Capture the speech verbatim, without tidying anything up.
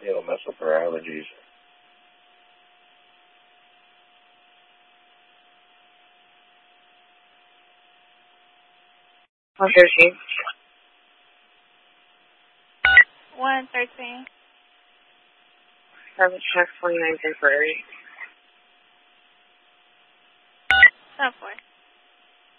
It'll mess up her allergies. one thirteen. one thirteen. Private check twenty-nine temporary. ten four.